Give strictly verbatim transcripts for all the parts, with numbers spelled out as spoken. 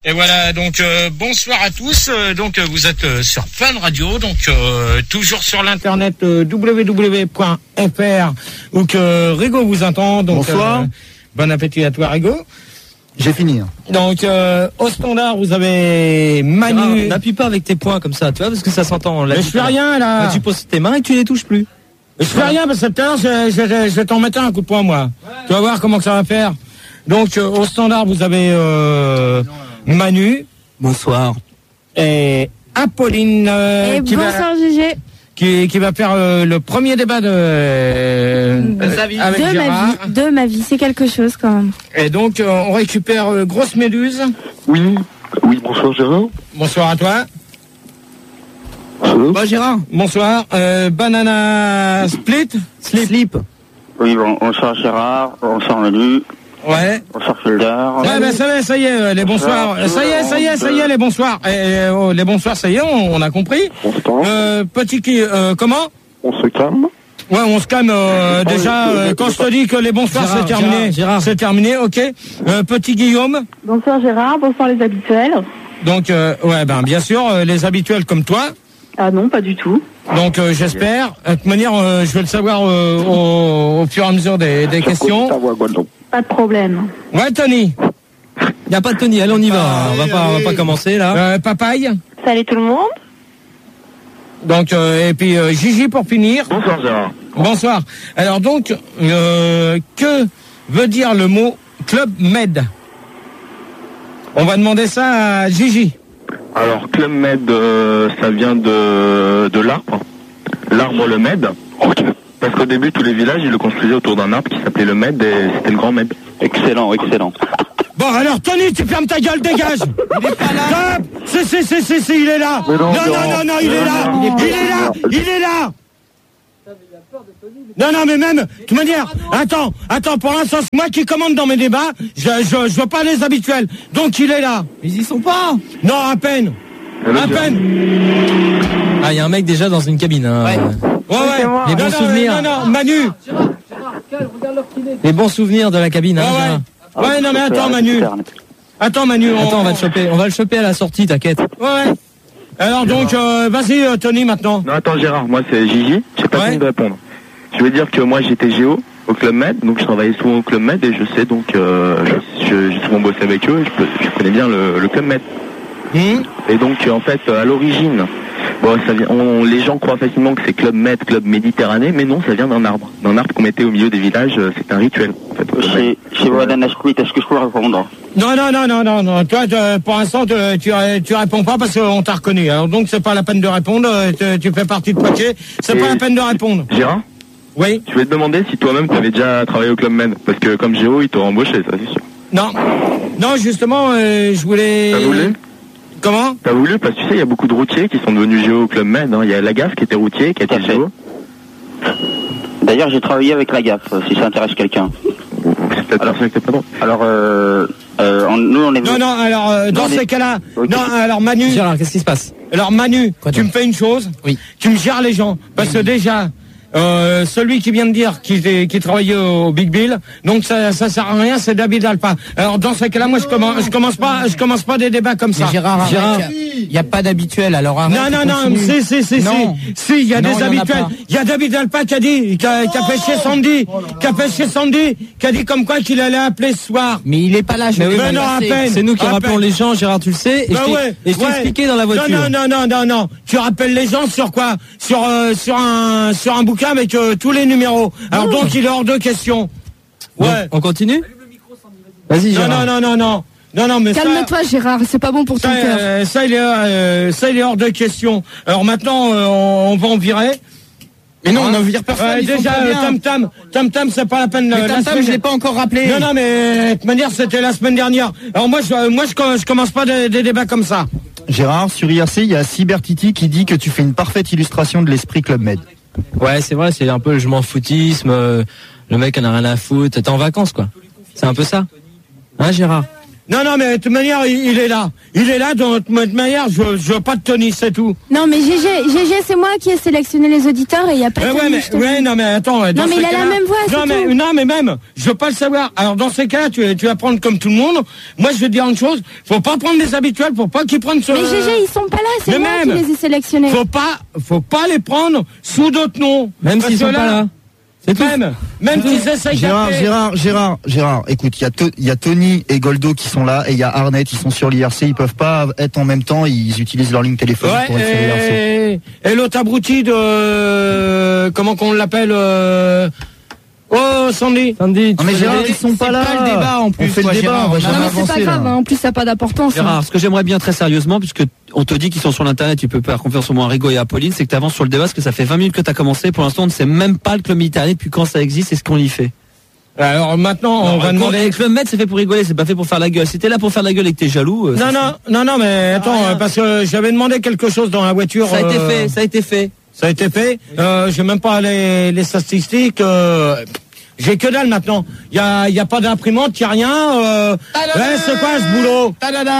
Et voilà, donc euh, bonsoir à tous. Euh, donc vous êtes euh, sur Fun Radio, donc euh, toujours sur l'internet euh, w w w point f r où que Rigo vous entend. Donc, bonsoir. Euh, bon appétit à toi, Rigo. J'ai fini. Donc euh, au standard, vous avez Manu. Ah, n'appuie pas avec tes poings comme ça, tu vois, parce que ça s'entend. Mais je fais rien là. Là, tu poses tes mains et tu les touches plus. Je fais rien parce que tout à l'heure, je, je, je vais t'en mettre un coup de poing moi. Ouais. Tu vas voir comment que ça va faire. Donc euh, au standard, vous avez euh, Manu. Bonsoir. Et Apolline. Euh, et qui bonsoir va, Gégé. Qui, qui va faire euh, le premier débat de, euh, de, avec de Gérard. ma vie. De ma vie, c'est quelque chose quand même. Et donc euh, on récupère euh, Grosse Méduse. Oui, oui, bonsoir Gérard. Bonsoir à toi. Bonsoir bah, Gérard. Bonsoir. Euh, Banana Split. Slip. Slip. Oui, bon, bonsoir Gérard, bonsoir Manu. Ouais. Bonsoir Feldar. Ouais, ben ça y est, ça y est, les bonsoirs. Ça y est, ça y est, ça y est, les bonsoirs. Et, oh, les bonsoirs, ça y est, on, on a compris. On se calme. Euh, petit qui, euh, comment? On se calme. Ouais, on se calme. Euh, déjà, euh, quand je te dis que les bonsoirs c'est terminé, Gérard, Gérard. c'est terminé, ok. Euh, petit Guillaume. Bonsoir Gérard, bonsoir les habituels. Donc, euh, ouais, ben bien sûr, euh, les habituels comme toi. Ah non, pas du tout. Donc, euh, j'espère. De toute manière, euh, je vais le savoir euh, au, au fur et à mesure des, des questions. Pas de problème. Ouais, Tony. Il n'y a pas de Tony, allez, on y va. Ah, on va pas, on va pas commencer là. Euh, Papaye. Salut tout le monde. Donc, euh, et puis euh, Gigi pour finir. Bonsoir Gérard. Bonsoir. Alors donc, euh, que veut dire le mot Club Med? On va demander ça à Gigi. Alors, Club Med, euh, ça vient de, de l'arbre. L'arbre le Med. Ok. Parce qu'au début, tous les villages, ils le construisaient autour d'un arbre qui s'appelait le Med et c'était le Grand Med. Excellent, excellent. Bon, alors Tony, tu fermes ta gueule, dégage. Il est pas là. Stop. Si, si, si, si, si, il est là. Mais non, non, non, non, non, il est là. Il est là. Il est là. Non, non, mais même, de toute manière, attends, attends, pour l'instant, c'est moi qui commande dans mes débats, je, je, je vois pas les habituels, donc il est là. Mais ils y sont pas. Non, à peine. Hello, à peine. Ah, il y a un mec déjà dans une cabine. Hein. Ouais, ouais, ouais. Les bons non, souvenirs. Non, non, non, Manu. Les bons souvenirs de la cabine. Ouais, Hein, ouais. Gérard. Ouais, non, mais attends, Manu. Attends, Manu. On... Attends, on va le choper. On va le choper à la sortie, t'inquiète. Ouais, ouais. Alors donc, euh, vas-y, euh, Tony, maintenant. Non, attends Gérard, moi c'est Gigi, j'ai pas Ouais. fini de répondre. Je veux dire que moi j'étais géo au Club Med, donc je travaillais souvent au Club Med et je sais donc, euh, je- je- j'ai souvent bossé avec eux et je, peux- je connais bien le, le Club Med. Hum. Et donc en fait à l'origine, bon, ça vient, on, les gens croient facilement que c'est Club Med, Club Méditerranée, mais non, ça vient d'un arbre. D'un arbre qu'on mettait au milieu des villages, euh, c'est un rituel. En fait, au Club Med. Chez, chez Banana Split, est-ce que je peux répondre? Non, non, non, non, non, non. Toi, te- pour l'instant, te- tu, tu réponds pas parce qu'on t'a reconnu. Alors donc, c'est pas la peine de répondre. euh, te- Tu fais partie de Poitiers. C'est Et- pas la peine de répondre. Gérard, Oui. je vais te demander si toi-même tu avais déjà travaillé au Club Med, parce que comme géo, ils t'auraient embauché, ça c'est sûr. Non. Non, justement, euh, je voulais. T'as voulu Comment? T'as voulu, parce que tu sais, il y a beaucoup de routiers qui sont devenus géo au Club Med. Hein. Il y a Lagaffe qui était routier, qui a Tout à été fait. géo. D'ailleurs, j'ai travaillé avec la gaffe, si ça intéresse quelqu'un. C'est peut-être pour ça que t'es pas drôle. Alors, euh, euh, on- nous, on est... Non, non, alors, euh, dans Non, mais- ces cas-là. Ok. Non, alors, Manu. Gérard, qu'est-ce qui se passe? Alors, Manu, Quoi tu donc me fais une chose. Oui. Tu me gères les gens. Parce que déjà. Euh, celui qui vient de dire qu'il qui travaillait au Big Bill, donc ça, ça sert à rien, c'est David Alpa. Alors dans ce cas-là, moi je commence, je commence pas, je commence pas des débats comme ça. Gérard, Gérard. il n'y a pas d'habituel, alors arrête. Non, non, non, si, si, si, Non. si, si, il y a Non, des il y en a habituels. pas. Il y a David Alpa qui a dit, qui a, qui a fait chez Sandy, qui a fait chez Sandy, qui a dit comme quoi qu'il allait appeler ce soir. Mais il est pas là, je Mais vais oui, pas mais non, le à passer. peine. C'est nous qui À rappelons peine. les gens, Gérard, tu le sais. Et Bah je t'ai ouais, et je t'ai ouais. expliqué dans la voiture. Non, non, non, non, non. Tu rappelles les gens sur quoi? Sur euh, sur un sur un bouquin avec euh, tous les numéros. Alors donc il est hors de question. Bon, Ouais. on continue? Vas-y, Non, Gérard. non, non, non, non. Non, non, mais ça, Calme-toi Gérard, c'est pas bon pour ton ça, cœur. euh, ça, il est, euh, ça, il est hors de question. Alors maintenant, euh, on, on va en virer. Mais non, on en vire personne. Ouais, ils sont déjà, très euh, bien. Tam Tam, Tam Tam, c'est pas la peine. Mais euh, Tam la Tam, semaine- je l'ai pas encore rappelé. Non, non, mais de toute manière, c'était la semaine dernière. Alors moi, je, moi, je, je commence pas des, des débats comme ça. Gérard, sur I R C, il y a Cybertiti qui dit que tu fais une parfaite illustration de l'esprit Club Med. Ouais, c'est vrai, c'est un peu le je m'en foutisme. euh, Le mec en a rien à foutre. T'es en vacances, quoi. C'est un peu ça. Hein, Gérard? Non, non, mais de toute manière, il, il est là. Il est là, de toute manière, je, je veux pas de Tony, c'est tout. Non, mais G G, G G, c'est moi qui ai sélectionné les auditeurs et il n'y a pas de Euh, ouais, Tony, mais, je te ouais, dis. non, mais attends. dans Non, mais ces il a la cas-là- même voix, c'est Non, mais, tout. non, mais même, je veux pas le savoir. Alors, dans ces cas-là, tu, tu vas prendre comme tout le monde. Moi, je vais te dire une chose. Faut pas prendre les habituels, faut pas qu'ils prennent ce... Mais G G, ils sont pas là, c'est Mais moi même, qui les ai sélectionnés. Faut pas, faut pas les prendre sous d'autres noms. Même Parce s'ils que sont pas là. C'est tout. Même, même qu'ils essayent Gérard, d'appeler- Gérard, Gérard, Gérard, écoute, il y, a To- il y a Tony et Goldo qui sont là et il y a Arnett, ils sont sur l'I R C, ils peuvent pas être en même temps, ils utilisent leur ligne téléphonique Ouais, pour être sur l'I R C. et, et l'autre abruti de... Comment qu'on l'appelle euh... Oh, Sandy. Sandy, tu Non mais veux Gérard, aider ils sont pas C'est là. pas le débat en plus. On fait quoi, le débat, Gérard. on va Non, jamais Non, mais c'est avancer, pas grave, là. hein, en plus ça n'a pas d'importance. hein. Gérard, ce que j'aimerais bien très sérieusement, puisque on te dit qu'ils sont sur l'internet, tu peux faire confiance au moins à Rigo et à Pauline, c'est que tu avances sur le débat, parce que ça fait vingt minutes que tu as commencé. Pour l'instant, on ne sait même pas le Club Méditerranée depuis quand ça existe et ce qu'on y fait. Alors maintenant, on Non, va le demander... Club Med, c'est fait pour rigoler, c'est pas fait pour faire la gueule. Si t'es là pour faire la gueule et que t'es jaloux, euh, Non, ça- non, non, non, mais attends, rien. euh, parce que j'avais demandé quelque chose dans la voiture. ça a été euh, fait, ça a été fait. Ça a été fait. Euh, j'ai même pas les, les statistiques. Euh, j'ai que dalle maintenant. Il y a, y a pas d'imprimante, il y a rien. Euh, ouais, c'est quoi ce boulot?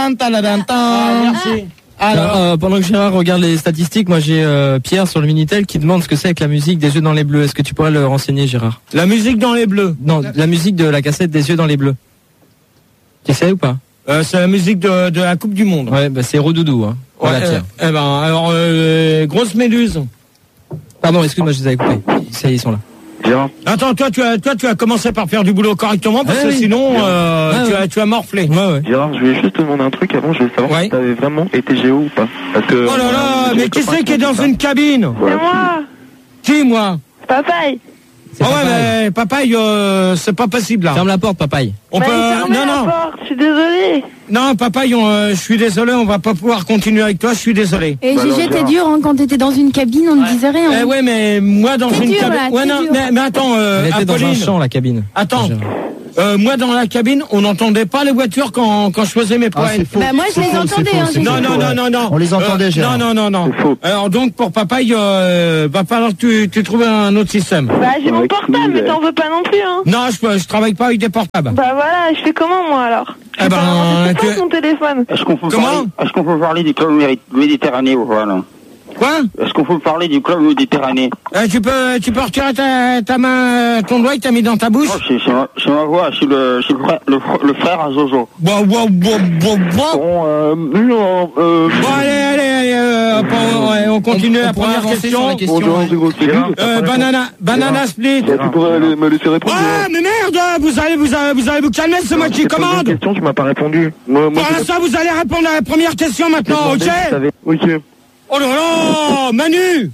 Ah, merci. Alors, euh, pendant que Gérard regarde les statistiques, moi j'ai euh, Pierre sur le Minitel qui demande ce que c'est avec la musique des yeux dans les bleus. Est-ce que tu pourrais le renseigner, Gérard? La musique dans les bleus. Non, la musique de la cassette des yeux dans les bleus. Tu sais ou pas? Euh, c'est la musique de, de la Coupe du Monde. Ouais, bah c'est Redoudou, hein. Voilà, Ouais, Pierre. euh, eh ben, alors, euh, grosse méduse. Pardon, excuse-moi, je les avais coupés. Ça y est, ils sont là. Gérard, Attends, toi, tu as, toi, tu as commencé par faire du boulot correctement parce Ouais, que oui. sinon, euh, Ouais, tu, ouais. as, tu as morflé. Ouais, ouais. Gérard, je voulais juste te demander un truc avant, je voulais savoir Ouais. si t'avais vraiment été Géo ou pas. Parce que, Oh là là, euh, mais j'ai qui des copains c'est qui est ont dans dit ça. une cabine? C'est moi, Qui, moi? papaye. C'est Ah ouais, papaye. mais papaye, euh, c'est pas possible là. Ferme la porte, papaye. On Bah, peut. fermez Non, la non, porte, je suis désolée. non, papaye, on, euh, je suis désolé, on va pas pouvoir continuer avec toi, je suis désolé. Et Bah alors, G G, t'es Gérard. dur, hein, quand t'étais dans une cabine, on ne disait rien. Eh hein. ouais, mais moi dans C'est une dur, cabine. là, Ouais, c'est non, dur. mais, mais attends, euh, Elle était dans un Apolline, champ, la cabine. attends. Gérard. Euh, moi dans la cabine, on n'entendait pas les voitures quand, quand je faisais mes Ah, poèmes. c'est faux. Bah, moi, je C'est les faux, entendais, c'est hein, faux, j'ai c'est non, faux. non, non, non, non. On les entendait, Gérard. Non, non, non, non. C'est faux. Alors donc pour papaye, euh, va falloir que tu, tu trouves un autre système. Bah, j'ai mon Ouais, portable, cool, mais ouais. t'en veux pas non plus, hein. Non, je, peux- je travaille pas avec des portables. Bah voilà, je fais comment, moi, alors? Je Eh sais ben, pas, je sais pas tu- mon téléphone. Est-ce qu'on peut Comment parler, est-ce qu'on peut parler du club Méri- Méditerranée ou pas, là? Quoi? Est-ce qu'on peut parler du club Méditerranée? Euh, tu peux, tu peux retirer ta, ta main, ton doigt que t'as mis dans ta bouche. Non, c'est, c'est ma, c'est ma voix, c'est le, c'est le frère, le, fr- le frère à Zozo. Bon, bon, bon, bon, bon. Bon, euh, non, euh, Bon, allez, allez, allez, euh, bon, ouais, on continue la on pourra première avancer question. sur la question. bon, Gérard, c'est gros, c'est Gérard. nul, t'as Euh, pas banana, banana split. répondu. Tu pourrais aller- me laisser répondre. Ah, mais merde, vous allez, vous allez, vous allez vous calmer, c'est moi qui J'ai posé une commande. question, tu m'as pas répondu. Moi, moi, Pour l'instant, vous allez répondre à la première question maintenant, ok? Ok. Oh là là, Manu.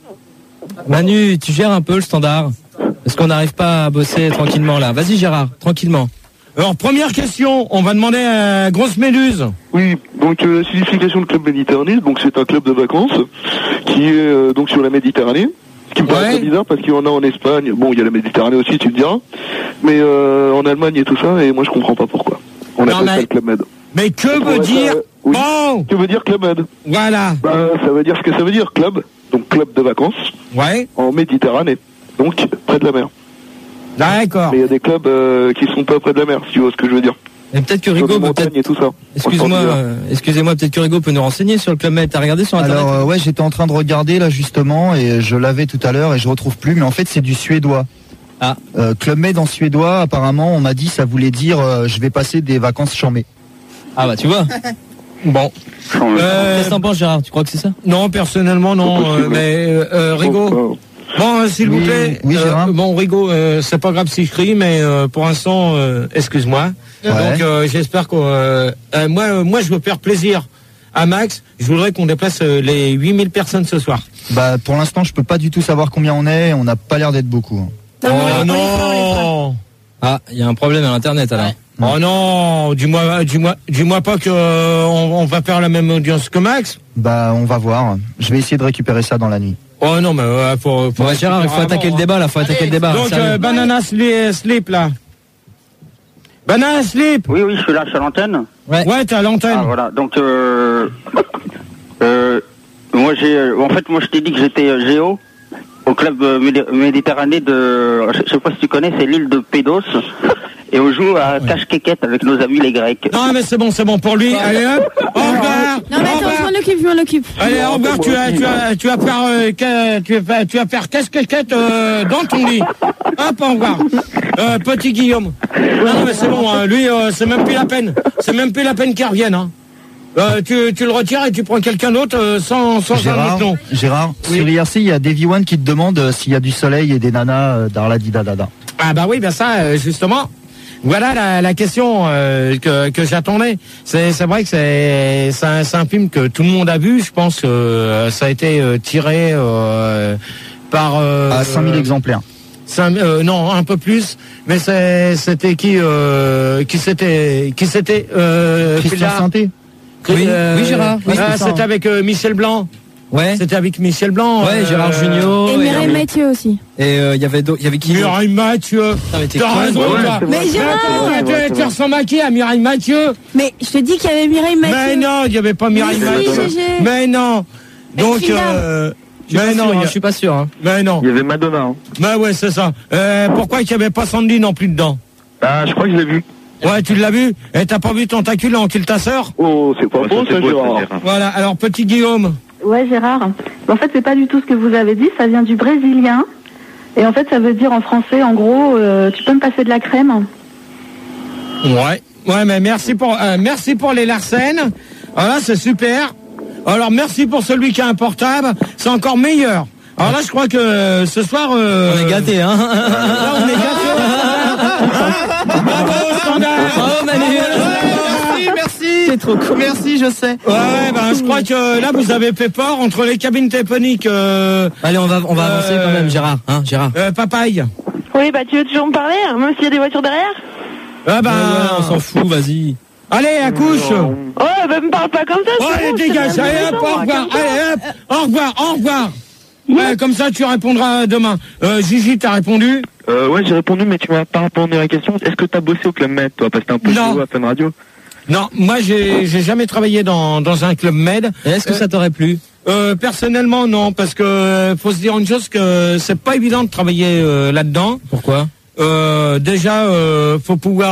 Manu, tu gères un peu le standard. Parce qu'on n'arrive pas à bosser tranquillement là. Vas-y Gérard, tranquillement. Alors, première question, on va demander à Grosse Méduse. Oui, donc euh, la signification de Club Méditerranée, donc c'est un club de vacances qui est euh, donc sur la Méditerranée. Ce qui me paraît Ouais. très bizarre parce qu'il y en a en Espagne. Bon, il y a la Méditerranée aussi, tu me diras. Mais euh, en Allemagne et tout ça, et moi je comprends pas pourquoi. On Non, appelle mais- ça le Club Med. Mais que veut Ouais, dire? ça, oui. Bon, Que veut dire Club Med? voilà. Bah, ça veut dire ce que ça veut dire, club. Donc club de vacances Ouais, en Méditerranée. Donc près de la mer. d'accord. Mais il y a des clubs euh, qui sont pas près de la mer, si tu vois ce que je veux dire. Et peut-être que Sur Rigo les peut montagnes peut-être. et tout ça. Excuse-moi, En euh, excusez-moi, peut-être que Rigo peut nous renseigner sur le Club Med. T'as regardé sur internet? Alors euh, ouais, j'étais en train de regarder là justement et je l'avais tout à l'heure et je retrouve plus, mais en fait c'est du suédois. Ah. Euh, Club Med en suédois, apparemment on m'a dit ça voulait dire euh, je vais passer des vacances chambées. Ah bah tu vois. Bon. Euh, Qu'est-ce que t'en penses Gérard? Tu crois que c'est ça? non, personnellement, non. C'est possible. euh, mais euh, euh, Rigo. Oh, Bon, euh, s'il vous Oui, plaît. oui, euh, Gérard. bon, Rigo, euh, c'est pas grave si je crie, mais euh, pour l'instant, euh, excuse-moi. Ouais. Donc, euh, j'espère que euh, euh, moi, euh, moi, je veux faire plaisir à Max. Je voudrais qu'on déplace euh, les huit mille personnes ce soir. Bah pour l'instant je peux pas du tout savoir combien on est, on n'a pas l'air d'être beaucoup. hein. Non, mais Oh on les fera, on les fera. non. Ah, il y a un problème à l'internet alors. Oh non, dis-moi, dis-moi, dis-moi pas que euh, on, on va faire la même audience que Max. Bah on va voir. Je vais essayer de récupérer ça dans la nuit. Oh non, mais euh, faut, faut Bon, bah, Gérard, il faut attaquer le débat là, faut attaquer le débat. Donc, sérieux. euh, banana sli- slip là. Banana slip. Oui, oui, je suis là, je suis à l'antenne. Ouais. Ouais, t'es à l'antenne. Ah, voilà. Donc, euh, euh, moi, j'ai, euh, en fait, moi, je t'ai dit que j'étais euh, Géo. au club euh, Médé- Méditerranée de, je sais pas si tu connais, c'est l'île de Pédos. Et on joue à Ouais. cache-quéquette avec nos amis les Grecs. Non, mais c'est bon, c'est bon pour lui. Allez, hop, au revoir. Non, mais Au attends, revoir. je m'en occupe, je m'en occupe. Allez, au revoir, tu vas, tu vas, tu vas faire, euh, que- tu vas, faire- tu vas faire casse-caquette euh, dans ton lit. Hop, au revoir. Euh, petit Guillaume. Non, non, mais c'est bon, hein, lui, euh, c'est même plus la peine. C'est même plus la peine qu'il revienne. Hein. Euh, tu, tu le retires et tu prends quelqu'un d'autre euh, sans, sans un Gérard, autre nom. Gérard, Oui. sur I R C, il y a Davy One qui te demande euh, s'il y a du soleil et des nanas euh, dans la didadada. Ah bah oui, ben ça, euh, justement. Voilà la, la question euh, que, que j'attendais. C'est, c'est vrai que c'est, c'est, un, c'est un film que tout le monde a vu. Je pense que euh, ça a été euh, tiré euh, par... Euh, À cinq mille euh, exemplaires. cinq- euh, non, un peu plus. Mais c'est, c'était qui euh, qui c'était qui c'était euh, Christian Pilar- Sainté. Oui, euh, oui, Gérard. Oui, ah, c'est ça, c'était hein. avec euh, Michel Blanc. Ouais. C'était avec Michel Blanc. Ouais, euh, Gérard Jugnot. Et Mireille Mathieu aussi. Et euh, il y avait d'autres- il y avait qui? Mireille Mathieu. Putain, mais t'es T'as con, raison, ouais, toi. c'est Mais vrai, Gérard c'est vrai, Tu- c'est Tu vrai. ressembles à qui? À Mireille Mathieu? Mais je te dis qu'il y avait Mireille Mathieu. Mais non, il n'y avait pas Mireille Mais si, Mathieu. G G. Mais non. Donc, Frida. euh, Je suis pas mais sûr, non, hein, il y a- je suis pas sûr. Hein. mais non. Il y avait Madonna. Hein. Mais ouais, c'est ça. Euh, pourquoi il n'y avait pas Sandy non plus dedans? Ah, je crois que je l'ai vu. Ouais, tu l'as vu? Et t'as pas vu tentacule en kill ta sœur? Oh, c'est pas beau, ça, Gérard. Voilà. Alors, petit Guillaume. Ouais, Gérard. En fait, c'est pas du tout ce que vous avez dit. Ça vient du brésilien. Et en fait, ça veut dire en français, en gros, euh, tu peux me passer de la crème. Ouais. Ouais, mais merci pour, euh, merci pour les Larsen. Voilà, c'est super. Alors, merci pour celui qui a un portable. C'est encore meilleur. Alors là, je crois que euh, ce soir... Euh, On est gâtés, hein. Là, on est gâtés. Bravo, standard. Bravo, Manu. Ouais, Merci, c'est trop cool. Merci, je sais. Ouais, ouais, ben, je crois que là, vous avez fait fort entre les cabines téléphoniques, euh, Allez, on va, on va Euh, avancer quand même, Gérard. Hein, Gérard. euh, papaye. Oui, bah tu veux toujours me parler, hein, même s'il y a des voitures derrière? Ah ben, Ouais, ouais, on s'en fout, vas-y. allez, accouche. Oh, bah me parle pas comme ça, Oh, c'est allez, bon, dégage, c'est allez, bien, hop, moi, au revoir, comme ça. allez, hop, au revoir, au revoir. Ouais, comme ça, tu répondras demain. Euh, Gigi, t'as répondu? Euh, ouais, j'ai répondu, mais tu m'as pas répondu à la question. Est-ce que t'as bossé au Club Med, toi? Parce que t'es un peu Non. à Fun Radio. Non, moi, j'ai, j'ai jamais travaillé dans, dans un club med. Et est-ce que Euh, ça t'aurait plu? Euh, personnellement, non, parce que euh, faut se dire une chose, que c'est pas évident de travailler euh, là-dedans. Pourquoi? Euh, déjà, euh, faut pouvoir